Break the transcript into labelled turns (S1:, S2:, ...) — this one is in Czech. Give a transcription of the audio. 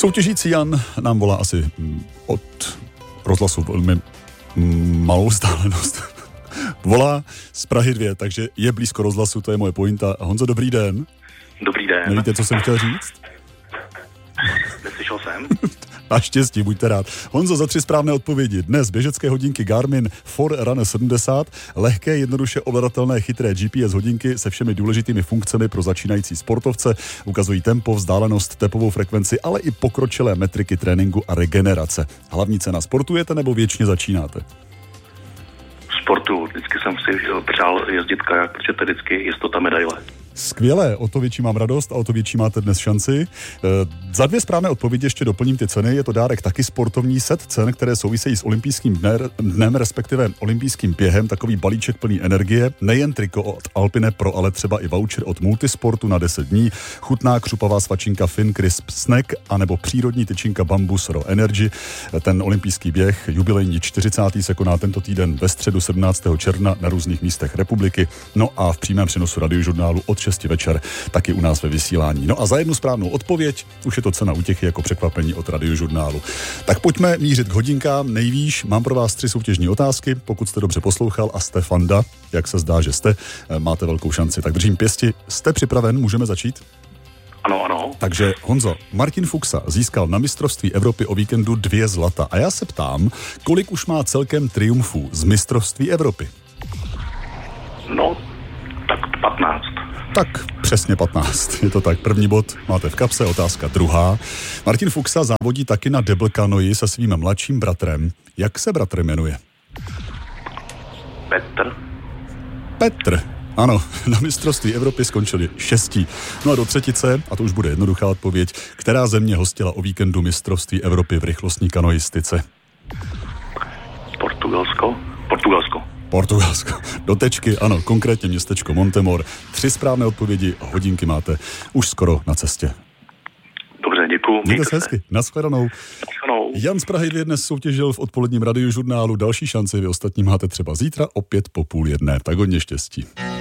S1: Soutěžící Jan nám volá asi od rozhlasu velmi malou vzdálenost. Volá z Prahy 2, takže je blízko rozhlasu, to je moje pointa. Honzo, dobrý den.
S2: Dobrý den.
S1: Nevíte, co jsem chtěl říct?
S2: Neslyšel jsem.
S1: Naštěstí, buďte rád. Honzo, za 3 správné odpovědi. Dnes běžecké hodinky Garmin Forerunner 70, lehké, jednoduše ovladatelné, chytré GPS hodinky se všemi důležitými funkcemi pro začínající sportovce, ukazují tempo, vzdálenost, tepovou frekvenci, ale i pokročilé metriky tréninku a regenerace. Hlavní cena: sportujete nebo věčně začínáte?
S2: Sportu. Vždycky jsem si přál jezdit kajak, protože to je vždycky jistota medaile.
S1: Skvělé, o to větší mám radost a o to větší máte dnes šanci. Za 2 správné odpovědi ještě doplním ty ceny. Je to dárek taky sportovní set cen, které souvisejí s olympijským dnem, respektive olympijským během, takový balíček plný energie. Nejen triko od Alpine Pro, ale třeba i voucher od Multisportu na 10 dní, chutná křupavá svačinka Finn Crisp Snack anebo přírodní tyčinka Bambus Raw Energy. Ten olympijský běh, jubilejní 40. se koná tento týden ve středu 17. června na různých místech republiky. No a v přímém přenosu Radiožurnálu od 6 večer, taky u nás ve vysílání. No a za 1 správnou odpověď už je to cena útěchy jako překvapení od Radiožurnálu. Tak pojďme mířit k hodinkám. Nejvýš mám pro vás 3 soutěžní otázky. Pokud jste dobře poslouchal a jste fanda, jak se zdá, že jste, máte velkou šanci. Tak držím pěsti. Jste připraven? Můžeme začít?
S2: Ano.
S1: Takže Honzo, Martin Fuxa získal na mistrovství Evropy o víkendu 2 zlata. A já se ptám, kolik už má celkem triumfů z mistrovství Evropy?
S2: No, tak 15.
S1: Tak přesně 15. Je to tak. První bod máte v kapse, otázka druhá. Martin Fuxa závodí taky na double kanoji se svým mladším bratrem. Jak se bratr jmenuje? Petr. Ano, na mistrovství Evropy skončili 6. No a do třetice, a to už bude jednoduchá odpověď, která země hostila o víkendu mistrovství Evropy v rychlostní kanoistice?
S2: Portugalsko.
S1: Do tečky, ano, konkrétně městečko Montemor. 3 správné odpovědi, hodinky máte už skoro na cestě.
S2: Dobře, děkuju.
S1: Mějte se hezky. Nashledanou. Jan z Prahy 2 dnes soutěžil v odpoledním Radiožurnálu. Další šanci vy ostatní máte třeba zítra opět po 12:30. Tak hodně štěstí.